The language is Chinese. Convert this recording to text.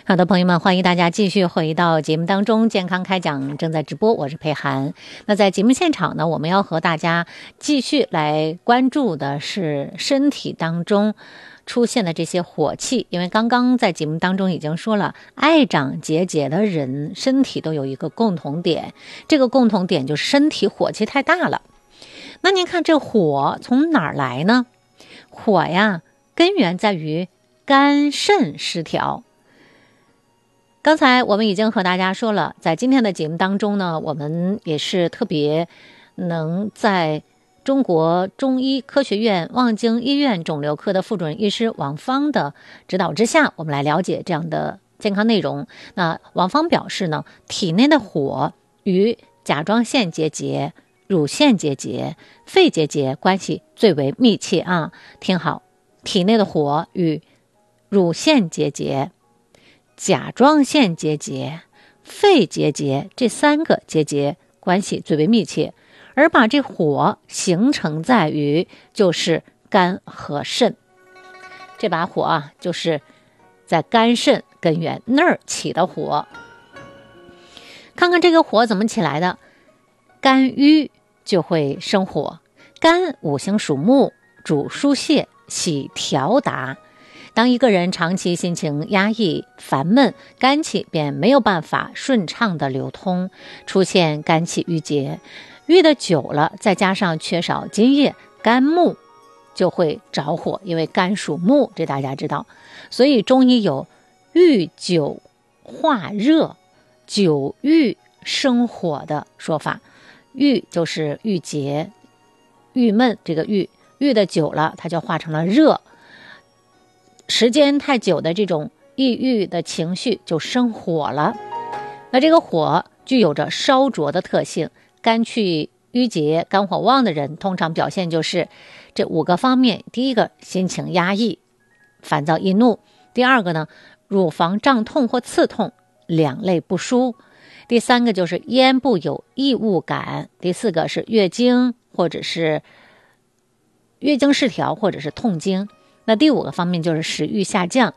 好的，朋友们，欢迎大家继续回到节目当中，健康开讲正在直播，我是佩涵。那在节目现场呢，我们要和大家继续来关注的是身体当中出现的这些火气，因为刚刚在节目当中已经说了，爱长结节的人身体都有一个共同点，这个共同点就是身体火气太大了。那您看这火从哪儿来呢？火呀，根源在于肝肾失调。刚才我们已经和大家说了，在今天的节目当中呢，我们也是特别能在中国中医科学院望京医院肿瘤科的副主任医师王芳的指导之下，我们来了解这样的健康内容。那王芳表示呢，体内的火与甲状腺结节、乳腺结节、肺结节关系最为密切啊。听好，体内的火与乳腺结节、甲状腺结节、肺结节这三个结节关系最为密切，而把这火形成在于就是肝和肾。这把火啊，就是在肝肾根源那儿起的火。看看这个火怎么起来的，肝郁就会生火。肝五行属木，主疏泄、喜调达。当一个人长期心情压抑、烦闷，肝气便没有办法顺畅的流通，出现肝气郁结。郁的久了，再加上缺少津液，肝木就会着火，因为肝属木，这大家知道。所以中医有郁久化热、久郁生火的说法。郁就是郁结、郁闷，这个郁的久了，它就化成了热。时间太久的这种抑郁的情绪就生火了。那这个火具有着烧灼的特性，肝气郁结、肝火旺的人通常表现就是这5个方面。第一个，心情压抑、烦躁易怒；第二个呢，乳房胀痛或刺痛，两肋不舒；第三个就是咽部有异物感；第四个是月经或者是月经失调或者是痛经。那第5个方面就是食欲下降，